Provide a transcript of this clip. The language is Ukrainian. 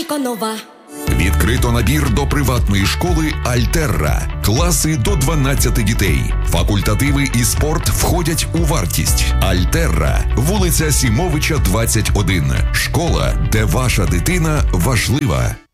тільки нова. Відкрито набір до приватної школи «Альтерра». Класи до 12 дітей. Факультативи і спорт входять у вартість. «Альтерра», вулиця Сімовича, 21. Школа, де ваша дитина важлива.